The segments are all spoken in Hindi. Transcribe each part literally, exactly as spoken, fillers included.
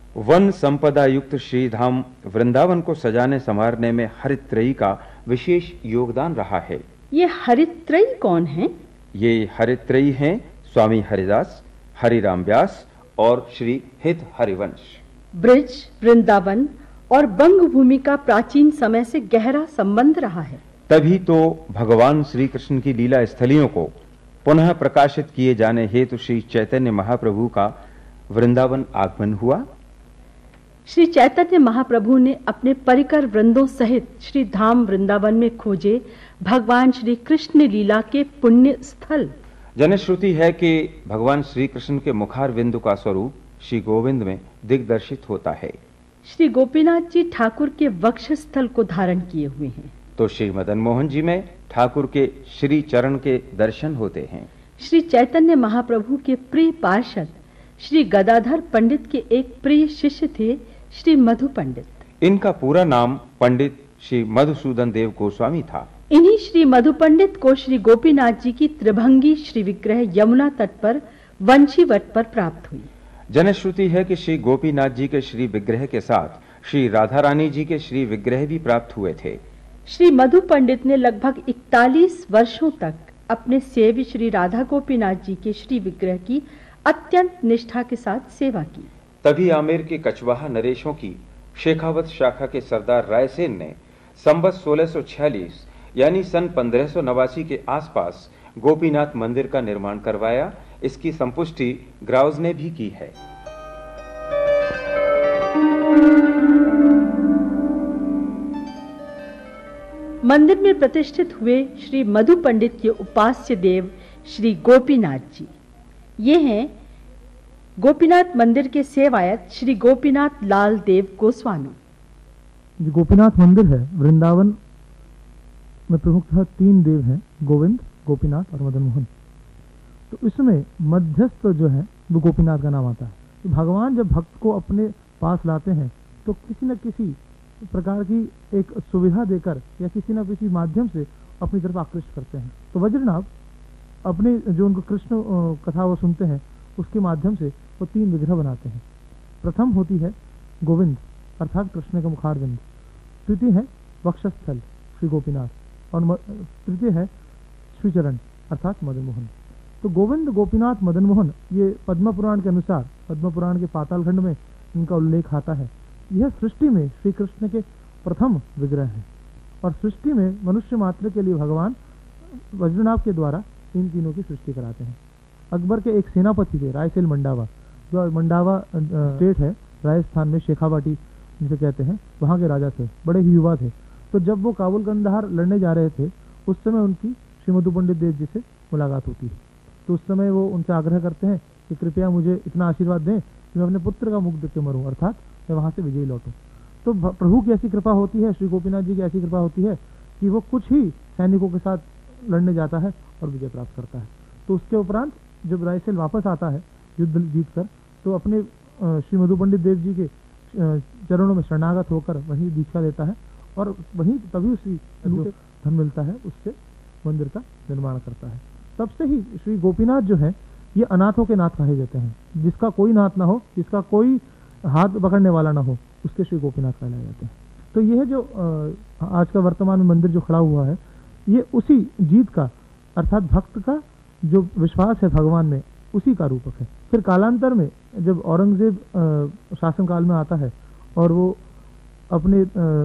वन संपदा युक्त श्री धाम वृंदावन को सजाने संवारने में हरित्रयी का विशेष योगदान रहा है। ये हरित्रयी कौन है? ये हरित्रयी हैं स्वामी हरिदास, हरिराम व्यास और श्री हित हरिवंश। ब्रज, वृंदावन और बंग भूमि का प्राचीन समय से गहरा संबंध रहा है। तभी तो भगवान श्री कृष्ण की लीला स्थलियों को पुनः प्रकाशित किए जाने हेतु श्री चैतन्य महाप्रभु का वृंदावन आगमन हुआ। श्री चैतन्य महाप्रभु ने अपने परिकर वृंदों सहित श्री धाम वृंदावन में खोजे भगवान श्री कृष्ण लीला के पुण्य स्थल। जनश्रुति है कि भगवान श्री कृष्ण के मुखार बिंदु का स्वरूप श्री गोविंद में दिग्दर्शित होता है। श्री गोपीनाथ जी ठाकुर के वक्षस्थल को धारण किए हुए हैं, तो श्री मदन मोहन जी में ठाकुर के श्री चरण के दर्शन होते हैं। श्री चैतन्य महाप्रभु के प्रिय पार्षद श्री गदाधर पंडित के एक प्रिय शिष्य थे श्री मधु पंडित। इनका पूरा नाम पंडित श्री मधुसूदन देव गोस्वामी था। इन्हीं श्री मधु पंडित को श्री गोपीनाथ जी की त्रिभंगी श्री विग्रह यमुना तट पर वंशीवट पर प्राप्त हुई। जनश्रुति है कि श्री गोपीनाथ जी के श्री विग्रह के साथ श्री राधा रानी जी के श्री विग्रह भी प्राप्त हुए थे। श्री मधु पंडित ने लगभग इकतालीस वर्षों तक अपने सेव्य श्री राधा गोपीनाथ जी के श्री विग्रह की अत्यंत निष्ठा के साथ सेवा की। तभी आमेर के कचवाहा नरेशों की शेखावत शाखा के सरदार रायसेन ने संवत सोलह सौ छियालीस यानी सन पंद्रह सौ नवासी के आसपास गोपीनाथ मंदिर का निर्माण करवाया। इसकी संपुष्टि ग्राउज ने भी की है। मंदिर में प्रतिष्ठित हुए श्री मधु पंडित के उपास्य देव श्री गोपीनाथ जी, ये हैं गोपीनाथ मंदिर के सेवायत श्री गोपीनाथ लाल देव गोस्वामी। जो गोपीनाथ मंदिर है वृंदावन में प्रमुखतः तीन देव हैं, गोविंद, गोपीनाथ और मदन मोहन। तो इसमें मध्यस्थ जो है वो गोपीनाथ का नाम आता है। तो भगवान जब भक्त को अपने पास लाते हैं तो किसी न किसी प्रकार की एक सुविधा देकर या किसी न किसी माध्यम से अपनी तरफ आकृष्ट करते हैं। तो वज्रनाभ अपने जो उनको कृष्ण कथा वो सुनते हैं उसके माध्यम से वो तीन विग्रह बनाते हैं। प्रथम होती है गोविंद अर्थात कृष्ण का मुखारबिंद, द्वितीय है वक्षस्थल श्री गोपीनाथ और तृतीय है श्रीचरण अर्थात मदन मोहन। तो गोविंद, गोपीनाथ, मदन मोहन ये पद्म पुराण के अनुसार पद्म पुराण के पाताल खंड में इनका उल्लेख आता है। यह सृष्टि में श्री कृष्ण के प्रथम विग्रह हैं और सृष्टि में मनुष्य मात्र के लिए भगवान वज्रनाभ के द्वारा इन तीनों की सृष्टि कराते हैं। अकबर के एक सेनापति थे रायसेन मंडावा, जो मंडावा स्टेट है राजस्थान में, शेखावाटी जिसे कहते हैं, वहाँ के राजा थे, बड़े ही युवा थे। तो जब वो काबुल कंधार लड़ने जा रहे थे उस समय उनकी श्री मधु पंडित देव जी से मुलाकात होती है। तो उस समय वो उनसे आग्रह करते हैं कि कृपया मुझे इतना आशीर्वाद दें कि मैं अपने पुत्र का मुख देख के मरूं, अर्थात मैं वहाँ से विजयी लौटूं। तो प्रभु की ऐसी कृपा होती है, श्री गोपीनाथ जी की ऐसी कृपा होती है कि वो कुछ ही सैनिकों के साथ लड़ने जाता है और विजय प्राप्त करता है। तो उसके उपरांत जब रायसेन वापस आता है युद्ध जीत कर, तो अपने श्री मधु पंडित देव जी के चरणों में शरणागत होकर वहीं दीक्षा देता है और वहीं तभी उसी धन मिलता है उससे मंदिर का निर्माण करता है। तब से ही श्री गोपीनाथ जो है ये अनाथों के नाथ कहे जाते हैं। जिसका कोई नाथ ना हो, जिसका कोई हाथ पकड़ने वाला ना हो, उसके श्री गोपीनाथ कहलाए जाते हैं। तो यह जो आज का वर्तमान में मंदिर जो खड़ा हुआ है ये उसी जीत का अर्थात भक्त का जो विश्वास है भगवान में उसी का रूपक है। फिर कालांतर में जब औरंगजेब शासनकाल में आता है और वो अपने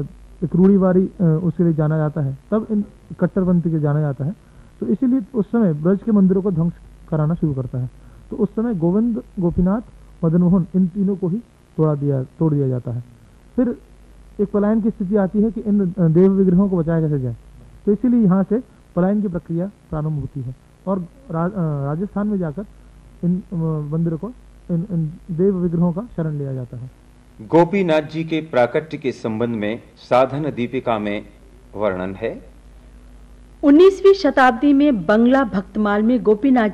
एक रूढ़ीवादी उसके लिए जाना जाता है, तब इन कट्टरपंथी के जाना जाता है। तो इसीलिए उस समय ब्रज के मंदिरों को ध्वंस कराना शुरू करता है। तो उस समय गोविंद, गोपीनाथ, मदन मोहन इन तीनों को ही तोड़ा दिया तोड़ दिया जाता है। फिर एक पलायन की स्थिति आती है कि इन देव विग्रहों को बचाया कैसे जाए। तो इसीलिए यहाँ से पलायन की प्रक्रिया प्रारंभ होती है और रा, राजस्थान में जाकर इन मंदिरों को इन, इन देव विग्रहों का शरण लिया जाता है। गोपीनाथ जी के प्राकट्य के संबंध में साधन दीपिका में वर्णन है। उन्नीसवीं शताब्दी में बंगला भक्तमाल में गोपीनाथ